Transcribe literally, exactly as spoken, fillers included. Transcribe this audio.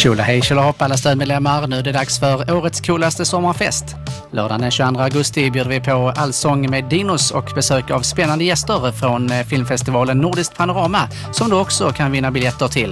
Tjola hej, tjola hopp alla stödmedlemmar. Nu är det dags för årets coolaste sommarfest. Lördagen den tjugoandra augusti bjuder vi på allsång med Dinos och besök av spännande gäster från filmfestivalen Nordiskt Panorama som du också kan vinna biljetter till.